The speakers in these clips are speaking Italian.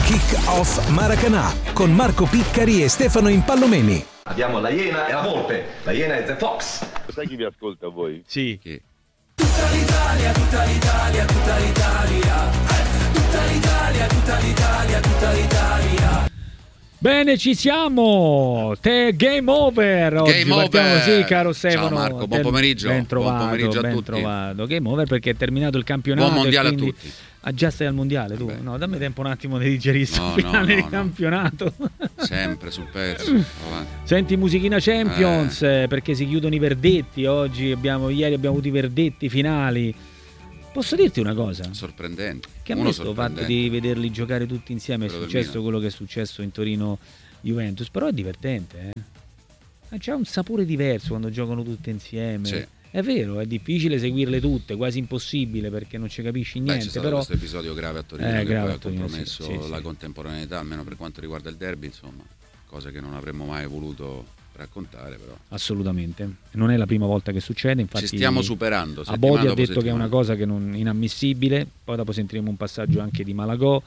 Kick-Off Maracanã con Marco Piccari e Stefano Impallomeni. Abbiamo la Iena e la Volpe. La Iena è The Fox. Sai chi vi ascolta voi? Sì. Chi? Tutta l'Italia, tutta l'Italia, tutta l'Italia. Tutta l'Italia, tutta l'Italia, tutta l'Italia. Bene, ci siamo. Game over. Oggi Game over. Sì, caro Stefano. Ciao Marco, buon pomeriggio. Ben trovato, buon pomeriggio a ben tutti. trovato. Game over perché è terminato il campionato. Buon mondiale quindi... a tutti. Ah, già stai al mondiale tu? Beh. No, dammi tempo un attimo di digerire il finale di campionato. Sempre sul pezzo. Avanti. Senti, musichina Champions, perché si chiudono i verdetti. Ieri abbiamo avuto i verdetti finali. Posso dirti una cosa? Sorprendente. Che a me sto fatto di vederli giocare tutti insieme. È successo quello che è successo in Torino Juventus, però è divertente, c'è un sapore diverso quando giocano tutte insieme. Sì. È vero, è difficile seguirle tutte, quasi impossibile perché non ci capisci niente. C'è stato però questo episodio grave a Torino che grave poi a ha Torino, compromesso sì. la contemporaneità, almeno per quanto riguarda il derby, insomma, cose che non avremmo mai voluto raccontare, però. Assolutamente, non è la prima volta che succede, infatti ci stiamo superando. Abodi ha detto che è una cosa che non inammissibile, poi dopo sentiremo un passaggio anche di Malagò,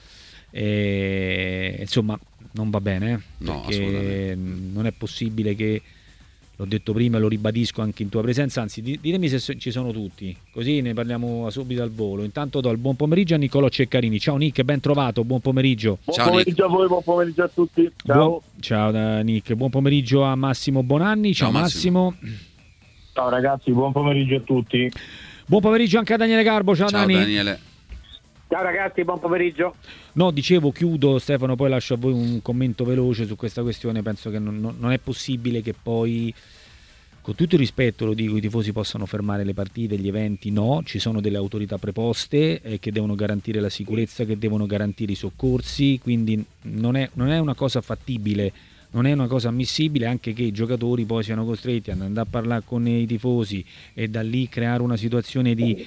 insomma non va bene, No, perché non è possibile che, l'ho detto prima e lo ribadisco anche in tua presenza, anzi ditemi se ci sono tutti, così ne parliamo subito al volo. Intanto do il buon pomeriggio a Niccolò Ceccarini. Ciao Nick, ben trovato, buon pomeriggio. Buon pomeriggio a voi, buon pomeriggio a tutti. Ciao. Ciao Nick, buon pomeriggio a Massimo Bonanni. Ciao Massimo. Ciao ragazzi, buon pomeriggio a tutti. Buon pomeriggio anche a Daniele Garbo. Ciao Dani. Daniele. Ciao ragazzi, buon pomeriggio. No, dicevo, chiudo Stefano, poi lascio a voi un commento veloce su questa questione. Penso che non è possibile che poi, con tutto il rispetto lo dico, i tifosi possano fermare le partite, gli eventi, no, ci sono delle autorità preposte che devono garantire la sicurezza, che devono garantire i soccorsi, quindi non è una cosa fattibile, non è una cosa ammissibile anche che i giocatori poi siano costretti ad andare a parlare con i tifosi e da lì creare una situazione di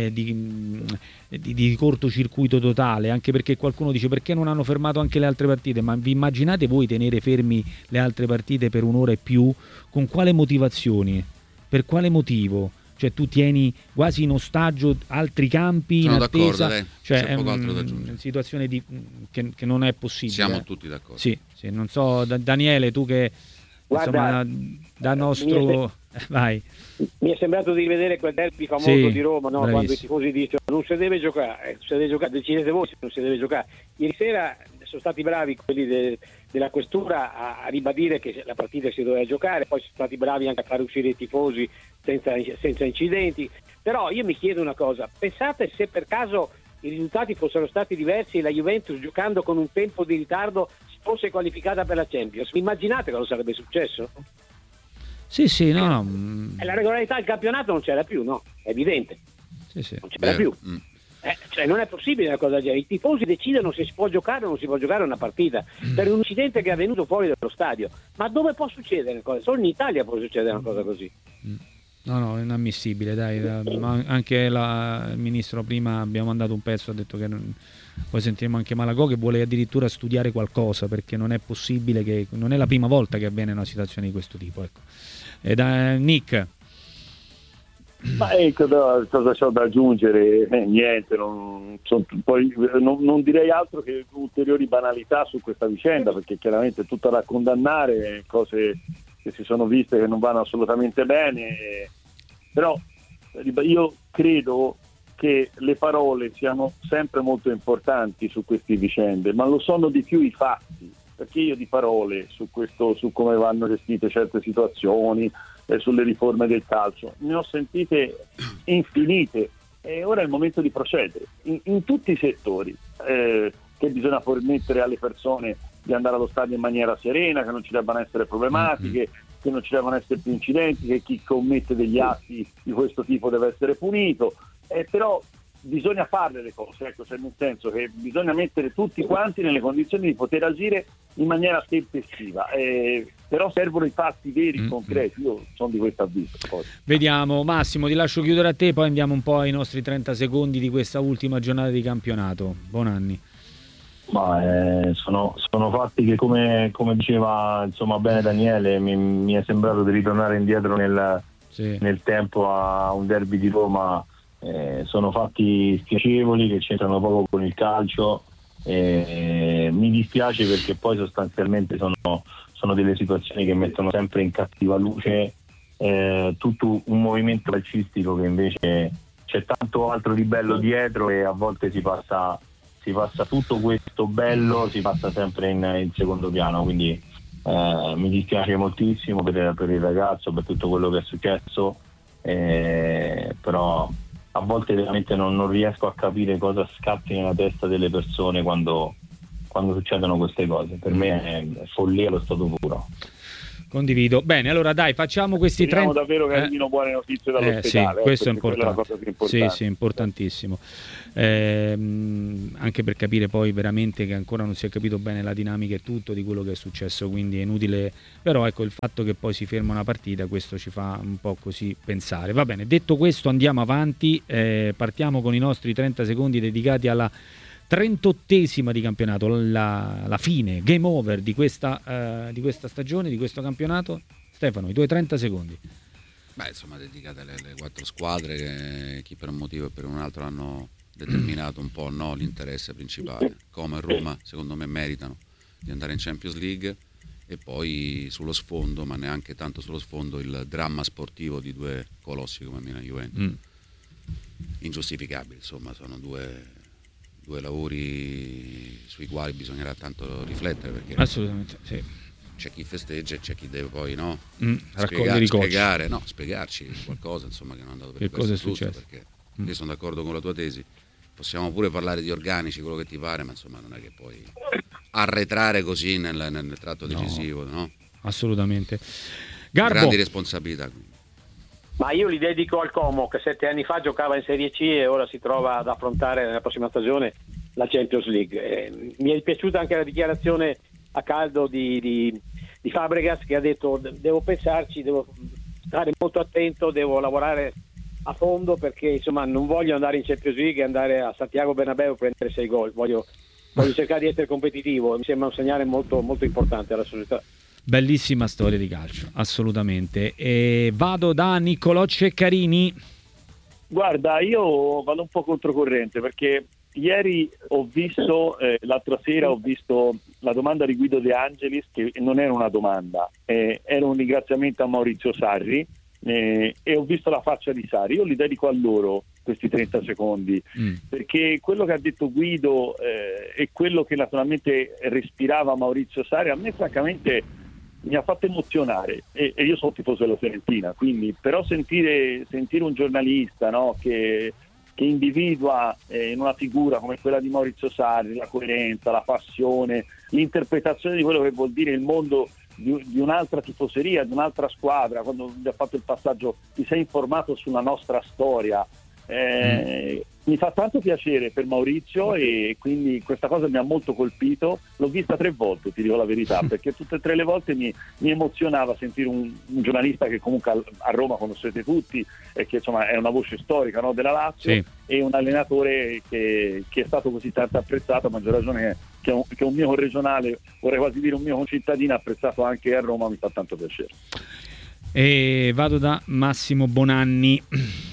cortocircuito totale, anche perché qualcuno dice perché non hanno fermato anche le altre partite, ma vi immaginate voi tenere fermi le altre partite per un'ora e più? Con quale motivazioni? Per quale motivo? Cioè tu tieni quasi in ostaggio altri campi Sono in attesa, d'accordo, cioè c'è è poco altro da aggiungere. una situazione che non è possibile. Siamo tutti d'accordo. Sì, non so, Daniele, tu che Guarda, insomma da nostro vai. Mi è sembrato di rivedere quel derby famoso Sì, di Roma, no? bravissimo. Quando i tifosi dicono non si deve giocare, decidete voi se non si deve giocare. Ieri sera sono stati bravi quelli della questura a ribadire che la partita si doveva giocare, poi sono stati bravi anche a far uscire i tifosi senza incidenti. Però io mi chiedo una cosa, pensate se per caso i risultati fossero stati diversi e la Juventus, giocando con un tempo di ritardo, fosse qualificata per la Champions, immaginate cosa sarebbe successo? Sì, no. E la regolarità del campionato non c'era più, no? È evidente. Sì. Non c'era più. Cioè non è possibile una cosa del genere. I tifosi decidono se si può giocare o non si può giocare una partita per un incidente che è avvenuto fuori dallo stadio. Ma dove può succedere una cosa? Solo in Italia può succedere una cosa così. No, è inammissibile, dai. Ma anche il ministro prima abbiamo mandato un pezzo, ha detto che poi sentiremo anche Malagò che vuole addirittura studiare qualcosa, perché non è possibile che non è la prima volta che avviene una situazione di questo tipo, ecco. Nick. Ma ecco, cosa c'ho da aggiungere? Niente, poi non direi altro che ulteriori banalità su questa vicenda, perché chiaramente è tutto da condannare, cose che si sono viste che non vanno assolutamente bene, però io credo che le parole siano sempre molto importanti su queste vicende, ma lo sono di più i fatti, perché io di parole su come vanno gestite certe situazioni, sulle riforme del calcio ne ho sentite infinite, e ora è il momento di procedere in tutti i settori, che bisogna permettere alle persone di andare allo stadio in maniera serena, che non ci debbano essere problematiche, che non ci debbano essere più incidenti, che chi commette degli atti di questo tipo deve essere punito, però bisogna farle le cose, ecco, cioè nel senso che bisogna mettere tutti quanti nelle condizioni di poter agire in maniera tempestiva, però servono i fatti veri, concreti. Io sono di questo avviso. Poi. Vediamo, Massimo, ti lascio chiudere a te, poi andiamo un po' ai nostri 30 secondi di questa ultima giornata di campionato. Buon anni. Ma sono fatti che come diceva insomma bene Daniele, mi è sembrato di ritornare indietro nel tempo a un derby di Roma. Sono fatti spiacevoli che c'entrano poco con il calcio, Mi dispiace perché poi sostanzialmente sono delle situazioni che mettono sempre in cattiva luce tutto un movimento calcistico che invece c'è tanto altro di bello dietro, e a volte si passa tutto questo bello, si passa sempre in secondo piano, quindi mi dispiace moltissimo per il ragazzo, per tutto quello che è successo, però a volte veramente non riesco a capire cosa scatti nella testa delle persone quando succedono queste cose. Per me è follia allo stato puro. Condivido. Bene, allora dai, facciamo questi Speriamo 30... davvero che arrivino buone notizie dall'ospedale. Sì, questo è quella la cosa più importante. Sì, importantissimo. Anche per capire poi veramente che ancora non si è capito bene la dinamica e tutto di quello che è successo, quindi è inutile. Però ecco, il fatto che poi si ferma una partita, questo ci fa un po' così pensare. Va bene, detto questo andiamo avanti, partiamo con i nostri 30 secondi dedicati alla 38esima di campionato, la fine, game over di questa stagione, di questo campionato. Stefano, i tuoi 30 secondi. Beh, insomma, dedicate alle 4 squadre che chi per un motivo e per un altro hanno determinato un po' l'interesse principale. Como e Roma, secondo me, meritano di andare in Champions League, e poi sullo sfondo, ma neanche tanto sullo sfondo, il dramma sportivo di due colossi come Milan e Juventus. Ingiustificabili, insomma, sono due lavori sui quali bisognerà tanto riflettere, perché assolutamente sì. C'è chi festeggia e c'è chi deve poi spiegarci qualcosa, insomma, che non è andato per il cosa è giusto, successo, perché io sono d'accordo con la tua tesi, possiamo pure parlare di organici, quello che ti pare, ma insomma non è che puoi arretrare così nel tratto decisivo, no? Assolutamente. Garbo. Grandi responsabilità. Ma io li dedico al Como, che 7 anni fa giocava in Serie C e ora si trova ad affrontare nella prossima stagione la Champions League. Mi è piaciuta anche la dichiarazione a caldo di Fabregas, che ha detto: devo pensarci, devo stare molto attento, devo lavorare a fondo, perché insomma non voglio andare in Champions League e andare a Santiago Bernabéu a prendere 6 gol, voglio cercare di essere competitivo. Mi sembra un segnale molto, molto importante alla società. Bellissima storia di calcio, assolutamente. E vado da Niccolò Ceccarini. Guarda, io vado un po' controcorrente, perché ieri l'altra sera ho visto la domanda di Guido De Angelis, che non era una domanda, era un ringraziamento a Maurizio Sarri, e ho visto la faccia di Sarri. Io li dedico a loro questi 30 secondi, perché quello che ha detto Guido e quello che naturalmente respirava Maurizio Sarri, a me francamente mi ha fatto emozionare, e io sono tifoso della Fiorentina, quindi però sentire un giornalista, no, che individua in una figura come quella di Maurizio Sarri la coerenza, la passione, l'interpretazione di quello che vuol dire il mondo di un'altra tifoseria, di un'altra squadra, quando gli ha fatto il passaggio: ti sei informato sulla nostra storia. Mi fa tanto piacere per Maurizio, e quindi questa cosa mi ha molto colpito. L'ho vista 3 volte, ti dico la verità, perché tutte e 3 le volte mi emozionava sentire un giornalista che comunque a Roma conoscete tutti, e che insomma è una voce storica, no, della Lazio, sì, e un allenatore che è stato così tanto apprezzato, a maggior ragione che un mio regionale, vorrei quasi dire un mio concittadino, apprezzato anche a Roma. Mi fa tanto piacere. E vado da Massimo Bonanni.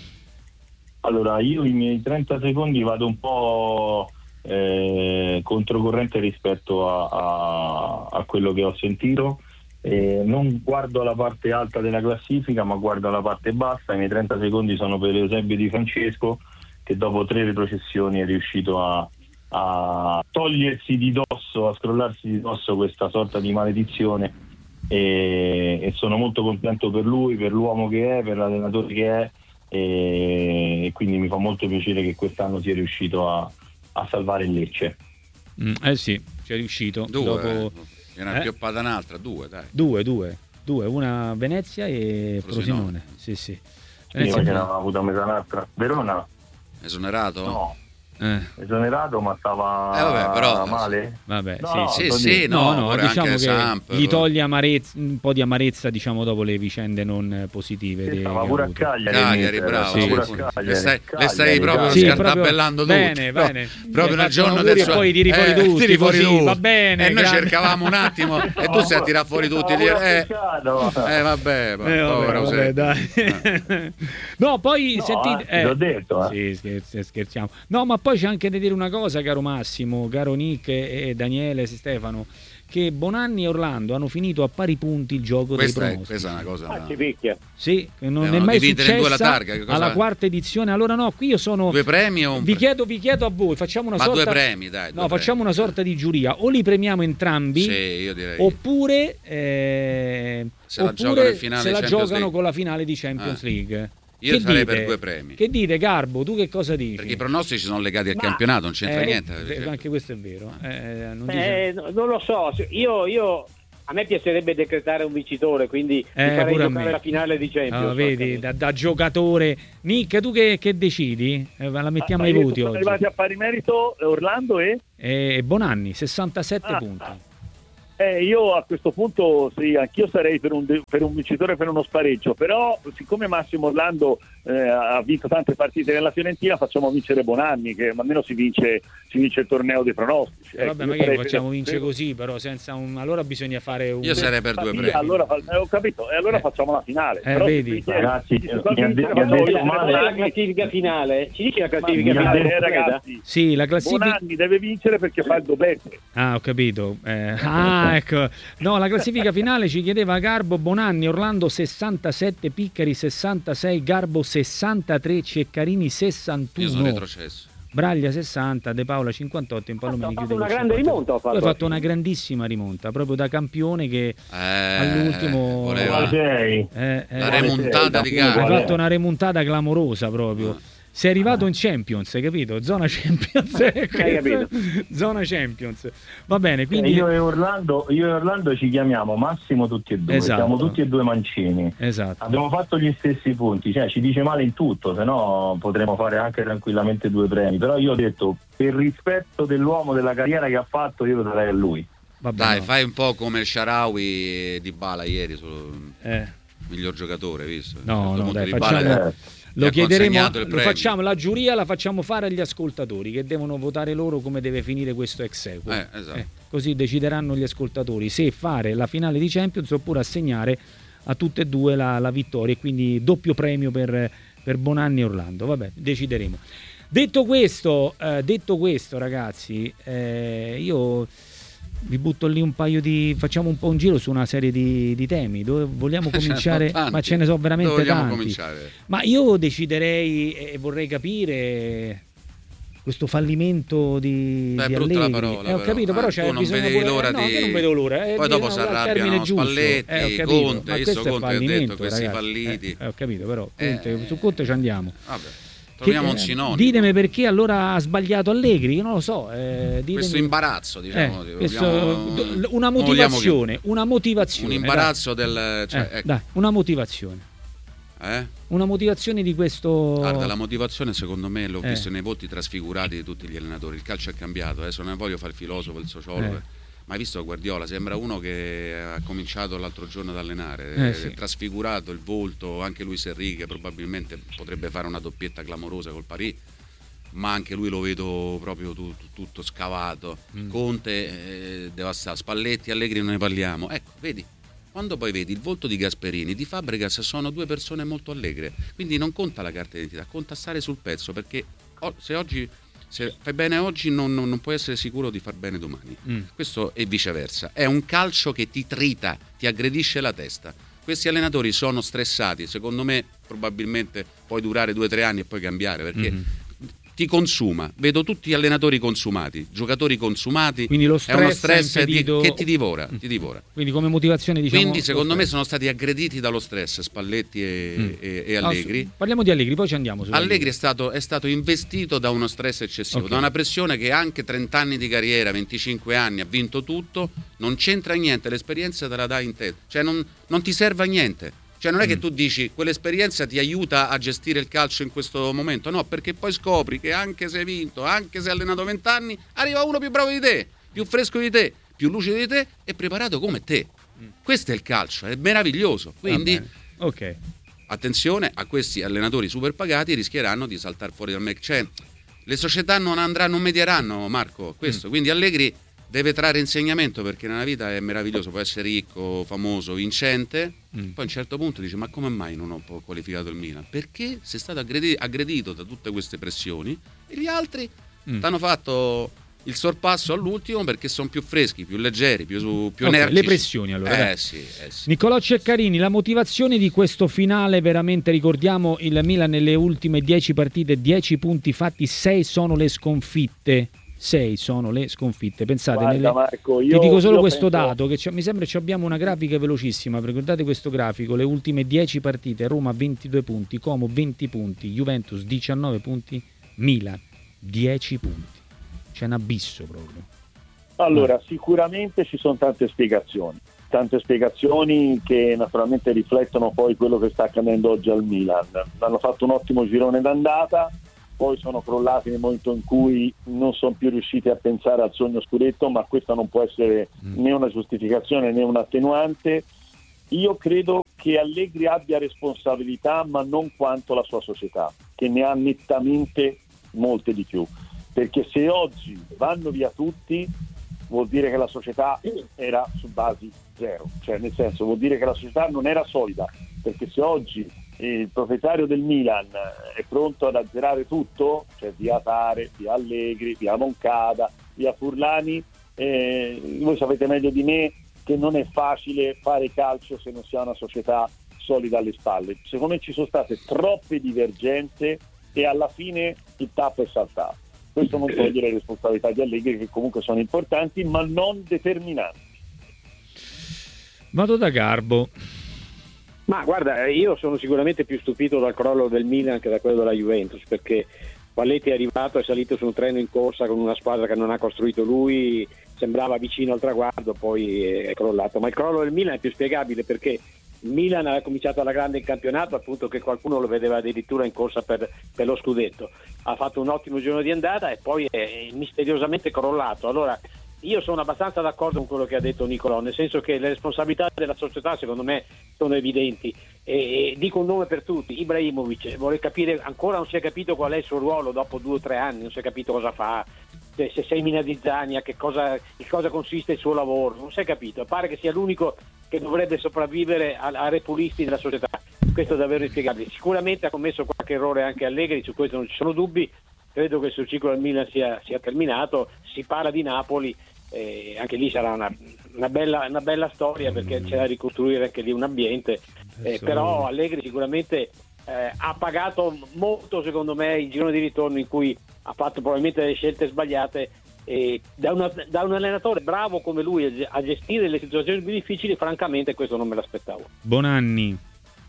Allora, io i miei 30 secondi vado un po' controcorrente rispetto a quello che ho sentito. Non guardo la parte alta della classifica, ma guardo la parte bassa. I miei 30 secondi sono per Eusebio Di Francesco, che dopo 3 retrocessioni è riuscito a togliersi di dosso, a scrollarsi di dosso questa sorta di maledizione, e sono molto contento per lui, per l'uomo che è, per l'allenatore che è, e quindi mi fa molto piacere che quest'anno sia riuscito a salvare il Lecce. Sì, ci è riuscito. 2, dopo... era più pada un'altra, 2, dai. 2, una Venezia e Frosinone. Sì. Venezia che aveva avuto un'altra. Verona? Esonerato? No. Esonerato, ma stava però, male. Vabbè, no, sì. No, diciamo che Samp, gli toglie un po' di amarezza, diciamo, dopo le vicende non positive. Stava pure a Cagliari, bravo. Le stai proprio scartabellando tutti. Bene. Proprio nel giorno del suo... E poi tiri fuori tutti, tiri fuori così, tu. va bene. E noi cercavamo un attimo, e tu stai a tirare fuori tutti. Vabbè, dai. No, poi sentite... l'ho detto. Sì, scherziamo. No, ma poi c'è anche da dire una cosa, caro Massimo, caro Nick e Daniele, Stefano, che Bonanni e Orlando hanno finito a pari punti il gioco dei pronostici. Questa è una cosa. Ci picchia. Sì, non è mai dividere in due la successa targa, alla quarta edizione. Allora no, qui io sono... 2 premi o un vi chiedo a voi, facciamo una Ma sorta... 2 premi, dai. No, facciamo una sorta di giuria. O li premiamo entrambi, sì, io direi. Oppure se la giocano in finale se la Champions giocano League. con la finale di Champions League. Io che sarei dite? per 2 premi. Che dite, Garbo? Tu che cosa dici? Perché i pronostici sono legati al campionato, non c'entra niente. Anche questo è vero. Non lo so, io a me piacerebbe decretare un vincitore, quindi farei giocare la finale di Champions. Vedi, da giocatore. Nick, tu che decidi? La mettiamo ai voti oggi. Sono arrivati a pari merito Orlando e Bonanni, 67 punti. Io a questo punto sì, anch'io sarei per un vincitore, per uno spareggio, però siccome Massimo Orlando ha vinto tante partite nella Fiorentina, facciamo vincere Bonanni, che almeno si vince il torneo dei pronostici. Vabbè, ma che facciamo vincere così, però senza allora bisogna fare un... Io sarei per 2 premi. Allora ho capito, e allora facciamo la finale. Però vedi, ragazzi, la classifica finale. Ci dici la classifica finale, ragazzi? Sì, la classifica... Bonanni deve vincere perché fa il doblete. Ah, ho capito. Ecco. No, la classifica finale ci chiedeva Garbo, Bonanni, Orlando 67, Piccari 66, Garbo 63, Ceccarini 61. Io sono retrocesso. Braglia 60, De Paola 58, Impallomeni chiude una grande rimonta. Ho fatto una grandissima rimonta, proprio da campione che all'ultimo voleva la remontata di gara. Ha fatto una remontata clamorosa proprio. Sei arrivato in Champions, hai capito? Zona Champions. Hai capito? Zona Champions. Va bene, quindi io e Orlando ci chiamiamo Massimo tutti e due, esatto. Siamo tutti e due mancini. Esatto. Abbiamo fatto gli stessi punti, cioè ci dice male in tutto, se no potremmo fare anche tranquillamente 2 premi, però io ho detto per rispetto dell'uomo, della carriera che ha fatto, io lo darei a lui. Vabbè, dai, fai un po' come il Shaarawy di Bala ieri miglior giocatore, visto? No, dai, facciamo lo chiederemo, lo facciamo, la giuria la facciamo fare agli ascoltatori che devono votare loro come deve finire questo ex equo. Esatto. Così decideranno gli ascoltatori se fare la finale di Champions oppure assegnare a tutte e due la vittoria, e quindi doppio premio per Bonanni e Orlando. Vabbè, decideremo. Detto questo ragazzi, io vi butto lì un paio facciamo un po' un giro su una serie di temi dove vogliamo cominciare, ma ce ne so veramente tanti. Cominciare? Ma io deciderei e vorrei capire questo fallimento di Allegri. La parola, ho capito, però c'è bisogno pure... l'ora io non vedo l'ora. Poi dopo si arrabbiano Spalletti, Conte, questo è fallimento, questi falliti. Ho capito, però Conte, su Conte ci andiamo. Vabbè. Troviamo un sinonimo. Ditemi perché allora ha sbagliato Allegri, io non lo so. Questo imbarazzo, diciamo. Una motivazione. Un imbarazzo dai, una motivazione. Una motivazione di questo... Guarda, la motivazione secondo me l'ho visto nei volti trasfigurati di tutti gli allenatori. Il calcio è cambiato, adesso non voglio fare il filosofo, il sociologo. Ma hai visto Guardiola? Sembra uno che ha cominciato l'altro giorno ad allenare, è trasfigurato il volto, anche Luis Enrique probabilmente potrebbe fare una doppietta clamorosa col Paris, ma anche lui lo vedo proprio tutto scavato. Conte devastato, Spalletti, Allegri non ne parliamo. Ecco, vedi, quando poi vedi il volto di Gasperini, di Fabregas, sono 2 persone molto allegre, quindi non conta la carta d'identità, conta stare sul pezzo, perché se fai bene oggi non puoi essere sicuro di far bene domani. Questo e viceversa. È un calcio che ti trita, ti aggredisce la testa. Questi allenatori sono stressati, secondo me probabilmente puoi durare 2 o 3 anni e poi cambiare, perché ti consuma. Vedo tutti gli allenatori consumati, giocatori consumati. Quindi lo stress è uno stress impedito... che ti divora. Quindi come motivazione diciamo... Quindi secondo me sono stati aggrediti dallo stress Spalletti e Allegri. Parliamo di Allegri, poi ci andiamo. Allegri è stato investito da uno stress eccessivo, da una pressione che anche 30 anni di carriera, 25 anni, ha vinto tutto, non c'entra niente, l'esperienza te la dai in te, cioè non ti serve a niente. Cioè non è che tu dici quell'esperienza ti aiuta a gestire il calcio in questo momento, no, perché poi scopri che anche se hai vinto, anche se hai allenato 20 anni, arriva uno più bravo di te, più fresco di te, più lucido di te e preparato come te. Questo è il calcio, è meraviglioso. Quindi attenzione a questi allenatori super pagati, rischieranno di saltare fuori dal match. Cioè, le società non medieranno, Marco, questo. Quindi Allegri deve trarre insegnamento, perché nella vita è meraviglioso, può essere ricco, famoso, vincente, poi a un certo punto dice: ma come mai non ho qualificato il Milan? Perché sei stato aggredito da tutte queste pressioni e gli altri T'hanno fatto il sorpasso all'ultimo perché sono più freschi, più leggeri, più Okay, energici. le pressioni allora. dai. Sì. Niccolò Ceccarini, la motivazione di questo finale, veramente ricordiamo il Milan nelle ultime 10 partite, 10 punti fatti, 6 sono le sconfitte. 6 sono le sconfitte. Pensate, Guarda, Marco, ti dico solo io questo penso- dato, che mi sembra che abbiamo una grafica velocissima. Ricordate questo grafico, le ultime 10 partite, Roma 22 punti, Como 20 punti, Juventus 19 punti, Milan 10 punti. C'è un abisso proprio. Allora, sicuramente ci sono tante spiegazioni che naturalmente riflettono poi quello che sta accadendo oggi al Milan. Hanno fatto un ottimo girone d'andata, poi sono crollati nel momento in cui non sono più riusciti a pensare al sogno scudetto, ma questa non può essere né una giustificazione né un attenuante. Io credo che Allegri abbia responsabilità, ma non quanto la sua società, che ne ha nettamente molte di più. Perché se oggi vanno via tutti, vuol dire che la società era su basi zero, cioè nel senso vuol dire che la società non era solida, perché se oggi il proprietario del Milan è pronto ad azzerare tutto, cioè via Tare, via Allegri, via Moncada, via Furlani, voi sapete meglio di me che non è facile fare calcio se non si ha una società solida alle spalle. Secondo me ci sono state troppe divergenze e alla fine il tappo è saltato. Questo non toglie le responsabilità di Allegri, che comunque sono importanti ma non determinanti. Vado da Garbo. Ma guarda, io sono sicuramente più stupito dal crollo del Milan che da quello della Juventus, perché Spalletti è arrivato, è salito su un treno in corsa con una squadra che non ha costruito lui, sembrava vicino al traguardo, poi è crollato. Ma il crollo del Milan è più spiegabile perché il Milan ha cominciato alla grande in campionato, appunto che qualcuno lo vedeva addirittura in corsa per lo scudetto. Ha fatto un ottimo giorno di andata e poi è misteriosamente crollato. Allora, io sono abbastanza d'accordo con quello che ha detto Niccolò, nel senso che le responsabilità della società secondo me sono evidenti e dico un nome per tutti, Ibrahimovic. Vorrei capire, ancora non si è capito qual è il suo ruolo dopo 2 o 3 anni, non si è capito cosa fa, se semina di Zania, in cosa consiste il suo lavoro, non si è capito, pare che sia l'unico che dovrebbe sopravvivere a repulisti della società. Questo è davvero inspiegabile. Sicuramente ha commesso qualche errore anche Allegri, su questo non ci sono dubbi. Credo che il suo ciclo al Milan sia terminato. Si parla di Napoli, anche lì sarà una bella storia, perché c'è da ricostruire anche lì un ambiente, però Allegri sicuramente ha pagato molto, secondo me, il girone di ritorno in cui ha fatto probabilmente delle scelte sbagliate, e da un allenatore bravo come lui a gestire le situazioni più difficili, francamente questo non me l'aspettavo. Bonanni.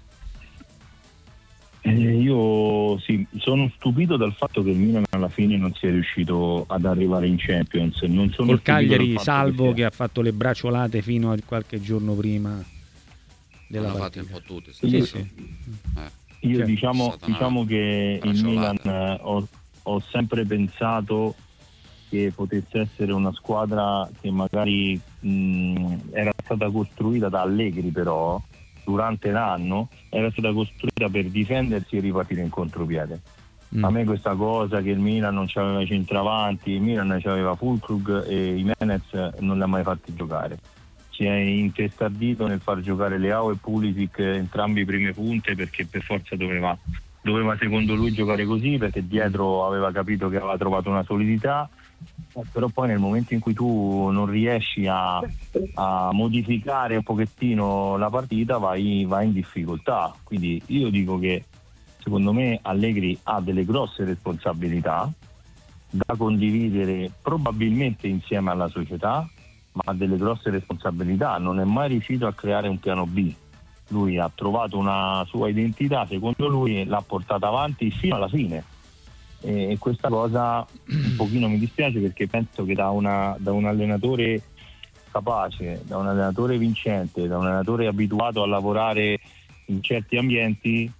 Io sì, sono stupito dal fatto che il Milan alla fine non sia riuscito ad arrivare in Champions. Non sono Col Cagliari, del fatto salvo che ha fatto le bracciolate fino a qualche giorno prima della L'hanno partita. fatte un po' tutte. Sì. Io Cioè, diciamo che il Milan bracciolata. ho sempre pensato che potesse essere una squadra che magari era stata costruita da Allegri, però durante l'anno era stata costruita per difendersi e ripartire in contropiede. A me questa cosa che il Milan non c'aveva i centravanti, il Milan c'aveva Füllkrug e Jimenez, non li ha mai fatti giocare. Si è intestardito nel far giocare Leao e Pulisic entrambi prime punte, perché per forza doveva secondo lui giocare così, perché dietro aveva capito che aveva trovato una solidità. Però poi nel momento in cui tu non riesci a modificare un pochettino la partita vai in difficoltà. Quindi io dico che secondo me Allegri ha delle grosse responsabilità da condividere probabilmente insieme alla società, ma ha delle grosse responsabilità. Non è mai riuscito a creare un piano B. Lui ha trovato una sua identità, secondo lui l'ha portata avanti fino alla fine. E questa cosa un pochino mi dispiace, perché penso che da un allenatore capace, da un allenatore vincente, da un allenatore abituato a lavorare in certi ambienti,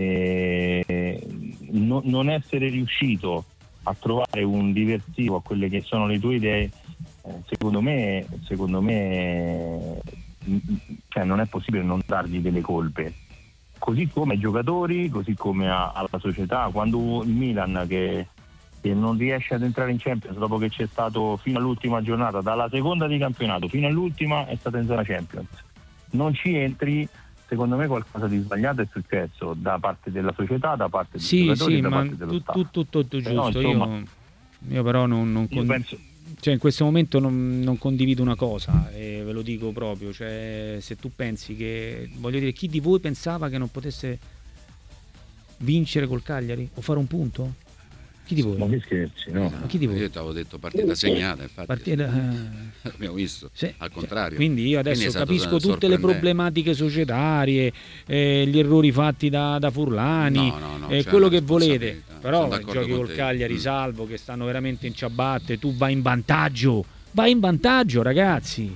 non essere riuscito a trovare un diversivo a quelle che sono le tue idee, secondo me cioè non è possibile non dargli delle colpe. Così come ai giocatori, così come alla società. Quando il Milan che non riesce ad entrare in Champions dopo che c'è stato fino all'ultima giornata, dalla seconda di campionato fino all'ultima, è stata in zona Champions, non ci entri, secondo me qualcosa di sbagliato è successo da parte della società, da parte dei giocatori e da parte dello Stato. Tutto giusto. Insomma, Io però non penso... cioè in questo momento non condivido una cosa, e ve lo dico proprio, cioè se tu pensi che, voglio dire, chi di voi pensava che non potesse vincere col Cagliari o fare un punto? Chi di voi? Ma che scherzi, no? Ma chi di voi? Io ti avevo detto partita segnata, infatti abbiamo visto, sì, al contrario. Quindi io adesso capisco tutte le sorprendente. problematiche societarie, gli errori fatti da Furlani, No, quello c'è che una volete, responsabilità. però Sono d'accordo giochi con col te. Cagliari, Salvo, che stanno veramente in ciabatte, tu vai in vantaggio ragazzi.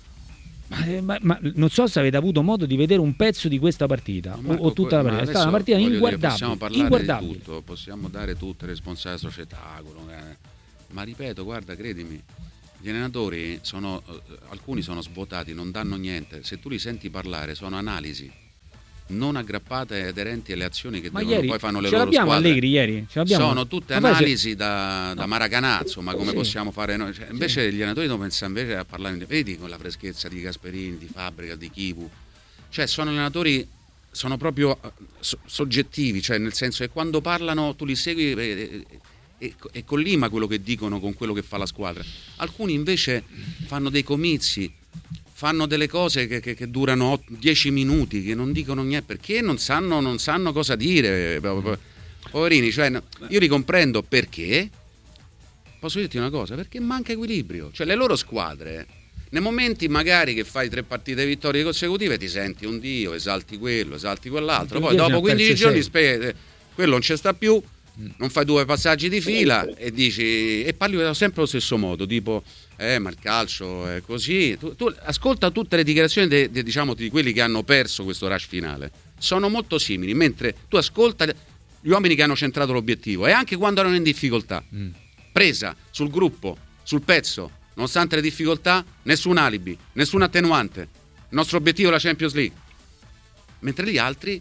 Ma non so se avete avuto modo di vedere un pezzo di questa partita o tutta la partita. È stata una partita inguardabile. Possiamo parlare inguardabile. di tutto, possiamo dare tutte le responsabilità società, ma ripeto, guarda, credimi, gli allenatori sono alcuni sono svuotati, non danno niente. Se tu li senti parlare, sono analisi non aggrappate e aderenti alle azioni che poi fanno le ce loro l'abbiamo squadre. Allegri ieri? Ce l'abbiamo? Sono tutte analisi da Maracanã, insomma, come possiamo fare noi. Cioè, invece gli allenatori devono pensare invece a parlare, vedi, con la freschezza di Gasperini, di Fabbrica, di Chivu. Cioè sono allenatori, sono proprio soggettivi, cioè nel senso che quando parlano tu li segui e collima quello che dicono con quello che fa la squadra. Alcuni invece fanno dei comizi, fanno delle cose che durano 10 minuti, che non dicono niente, perché non sanno cosa dire, poverini. Cioè, io li comprendo, perché posso dirti una cosa, perché manca equilibrio. Cioè le loro squadre, nei momenti magari che fai 3 partite vittorie consecutive, ti senti un dio, esalti quello, esalti quell'altro, poi dopo 15 giorni quello non ci sta più, non fai 2 passaggi di fila e dici, e parli sempre allo stesso modo, tipo ma il calcio è così. Tu ascolta tutte le dichiarazioni diciamo di quelli che hanno perso questo rush finale, sono molto simili, mentre tu ascolta gli uomini che hanno centrato l'obiettivo, e anche quando erano in difficoltà, presa sul gruppo, sul pezzo, nonostante le difficoltà, nessun alibi, nessun attenuante, il nostro obiettivo è la Champions League. Mentre gli altri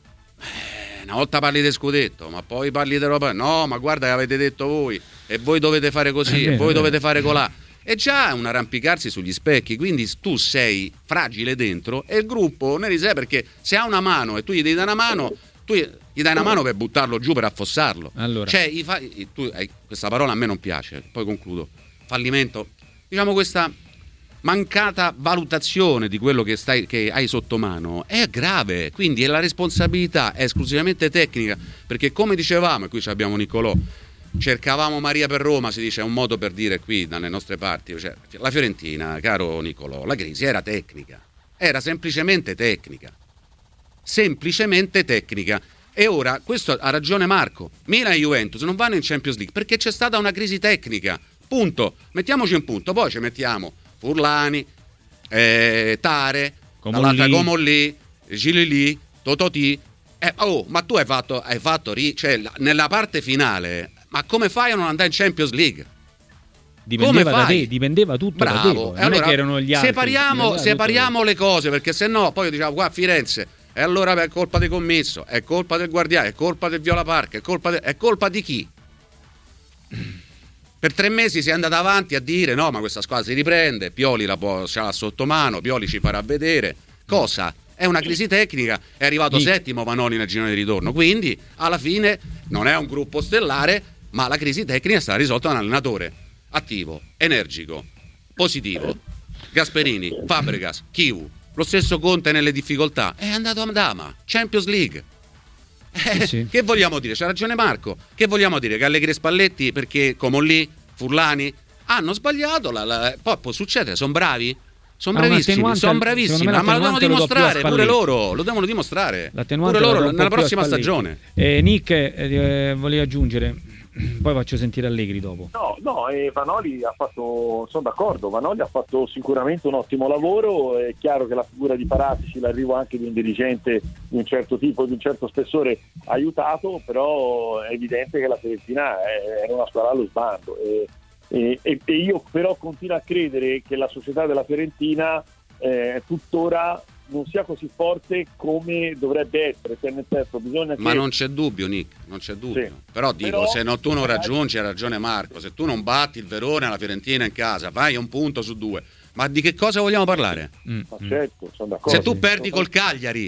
una volta parli del scudetto, ma poi parli d'Europa, no, ma guarda che avete detto voi, e voi dovete fare così, e voi dovete fare colà. È già un arrampicarsi sugli specchi, quindi tu sei fragile dentro e il gruppo ne risente, perché se ha una mano e tu gli devi dare una mano, tu gli dai una mano per buttarlo giù, per affossarlo. Allora. Cioè, questa parola a me non piace, poi concludo. Fallimento, diciamo, questa mancata valutazione di quello che hai sotto mano è grave, quindi la responsabilità è esclusivamente tecnica, perché come dicevamo, e qui abbiamo Niccolò, cercavamo Maria per Roma, si dice, è un modo per dire qui dalle nostre parti, cioè, la Fiorentina, caro Niccolò, la crisi era tecnica, era semplicemente tecnica, e ora, questo ha ragione Marco, Milan e Juventus non vanno in Champions League perché c'è stata una crisi tecnica, punto, mettiamoci un punto, poi ci mettiamo Furlani, Tare, Comolli, Gilili, Tototi, ma tu hai fatto cioè, nella parte finale, ma come fai a non andare in Champions League? Dipendeva da te, dipendeva tutto da te. Non allora, è che erano gli altri. Separiamo le cose, perché sennò poi io dicevo qua a Firenze, e allora è colpa del commesso, è colpa del guardiano, è colpa del Viola Park, è colpa di chi? Per 3 mesi si è andata avanti a dire no, ma questa squadra si riprende, Pioli ce l'ha sotto mano, Pioli ci farà vedere. Cosa? È una crisi tecnica, è arrivato settimo Vanoni nel girone di ritorno, quindi alla fine non è un gruppo stellare, ma la crisi tecnica è stata risolta da un allenatore attivo, energico, positivo. Gasperini, Fabregas, Chivu, lo stesso Conte nelle difficoltà, è andato a Dama, Champions League. Sì. Che vogliamo dire? C'ha ragione Marco. Che vogliamo dire? Che Allegri e Spalletti, perché Comolli, Furlani hanno sbagliato, poi può succedere, sono bravi? Sono bravissimi, ma lo devono dimostrare pure loro, lo devono dimostrare pure loro nella prossima stagione. Nick, volevi aggiungere? Poi faccio sentire Allegri dopo. No, Vanoli ha fatto, sono d'accordo, Vanoli ha fatto sicuramente un ottimo lavoro. È chiaro che la figura di Paratici, l'arrivo anche di un dirigente di un certo tipo, di un certo spessore, ha aiutato, però è evidente che la Fiorentina era una squadra allo sbando e io però continuo a credere che la società della Fiorentina tuttora non sia così forte come dovrebbe essere, cioè nel senso bisogna ma non c'è dubbio, Nick, non c'è dubbio, sì. Però se tu non raggiungi, ha ragione Marco, se tu non batti il Verona, la Fiorentina in casa, vai 1 punto su 2, ma di che cosa vogliamo parlare? Ma certo, sono d'accordo. Se tu perdi col Cagliari,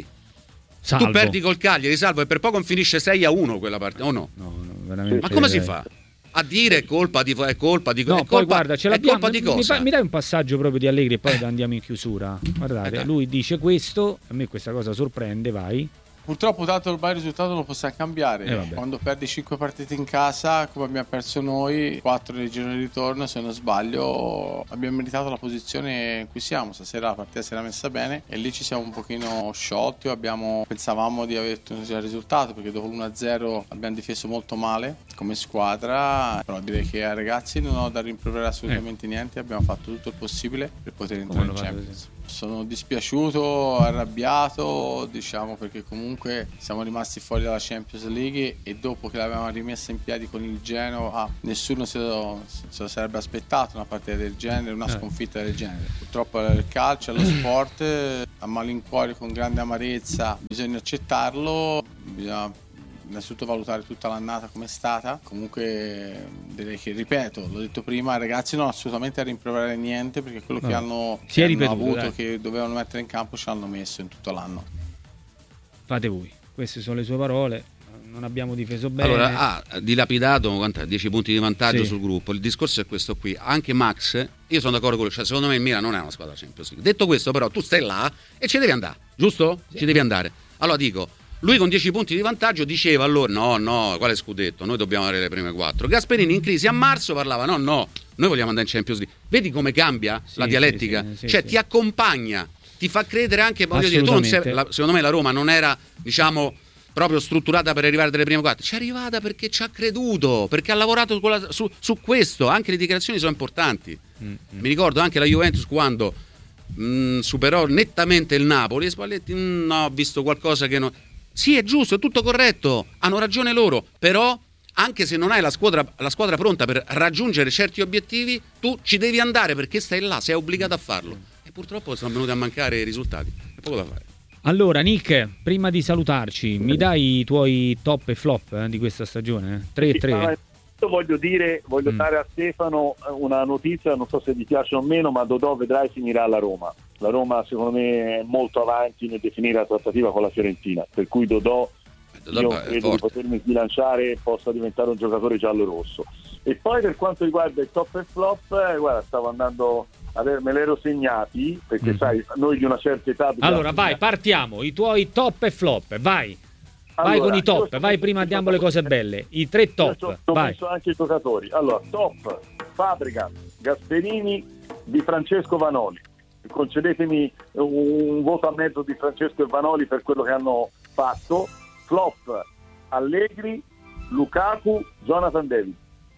Salvo, e per poco finisce 6-1 quella partita, o no? No, veramente. Ma come si fa? a dire è colpa di no, è poi colpa, guarda, ce è l'abbiamo. colpa di cosa? Mi dai un passaggio proprio di Allegri e poi andiamo in chiusura. Guardate, lui dice questo, a me questa cosa sorprende, vai. Purtroppo tanto ormai il risultato non lo possiamo cambiare. Quando perdi 5 partite in casa, come abbiamo perso noi, 4 nel giro di ritorno, se non sbaglio, abbiamo meritato la posizione in cui siamo. Stasera la partita si era messa bene e lì ci siamo un pochino sciolti. Pensavamo di aver ottenuto il risultato, perché dopo l'1-0 abbiamo difeso molto male come squadra, però direi che ai ragazzi non ho da rimproverare assolutamente niente. Abbiamo fatto tutto il possibile per poter entrare in Champions. Sono dispiaciuto, arrabbiato, diciamo, perché comunque siamo rimasti fuori dalla Champions League e dopo che l'avevamo rimessa in piedi con il Genoa nessuno se lo sarebbe aspettato una partita del genere, una sconfitta del genere. Purtroppo è il calcio, è lo sport, a malincuore, con grande amarezza, bisogna accettarlo, bisogna innanzitutto valutare tutta l'annata come è stata. Comunque direi che, ripeto, l'ho detto prima, i ragazzi non assolutamente a rimproverare niente, perché quello che hanno avuto, che dovevano mettere in campo, ce l'hanno messo in tutto l'anno. Fate voi, queste sono le sue parole. Non abbiamo difeso bene. Allora, ha dilapidato 10 punti di vantaggio sul gruppo. Il discorso è questo qui. Anche Max, io sono d'accordo con lui, cioè, secondo me il Milan non è una squadra Champions League. Detto questo, però, tu stai là e ci devi andare, giusto? Sì. Ci devi andare. Allora dico, lui con 10 punti di vantaggio diceva allora no, quale scudetto? Noi dobbiamo avere le prime 4. Gasperini in crisi a marzo parlava no, noi vogliamo andare in Champions League. Vedi come cambia la dialettica? Ti accompagna, ti fa credere anche, voglio dire, tu non sei, secondo me la Roma non era, diciamo, proprio strutturata per arrivare dalle prime 4. Ci è arrivata perché ci ha creduto, perché ha lavorato su questo. Anche le dichiarazioni sono importanti. Mi ricordo anche la Juventus quando superò nettamente il Napoli e Spalletti ho visto qualcosa che non... Sì, è giusto, è tutto corretto, hanno ragione loro, però anche se non hai la squadra pronta per raggiungere certi obiettivi, tu ci devi andare perché stai là, sei obbligato a farlo. E purtroppo sono venuti a mancare i risultati, è poco da fare. Allora, Nick, prima di salutarci, mi dai i tuoi top e flop di questa stagione? 3-3. Voglio dare a Stefano una notizia, non so se gli piace o meno, ma Dodò, vedrai, finirà alla Roma. La Roma secondo me è molto avanti nel definire la trattativa con la Fiorentina, per cui Dodò io credo di potermi sbilanciare, possa diventare un giocatore giallo-rosso. E poi per quanto riguarda il top e flop, guarda, stavo andando me l'ero segnati, perché sai, noi di una certa età... Allora vai, partiamo, i tuoi top e flop, vai. Vai con i top, vai, prima diamo le cose belle. I 3 top. Ho messo anche i giocatori. Allora, top, Fabregas, Gasperini, Di Francesco, Vanoli. Concedetemi un voto a mezzo di Francesco e Vanoli per quello che hanno fatto. Flop, Allegri, Lukaku, Jonathan David.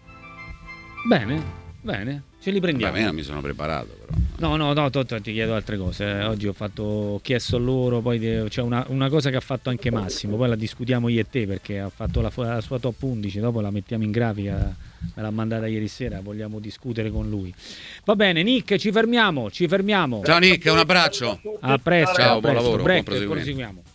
Bene, ce li prendiamo. Beh, non mi sono preparato però. No, ti chiedo altre cose. Oggi ho chiesto loro, poi c'è una cosa che ha fatto anche Massimo, poi la discutiamo io e te, perché ha fatto la sua top 11, dopo la mettiamo in grafica, me l'ha mandata ieri sera, vogliamo discutere con lui. Va bene, Nick, ci fermiamo. Ciao Nick, un abbraccio. A presto, ciao, buon lavoro, break, buon proseguimento. proseguiamo.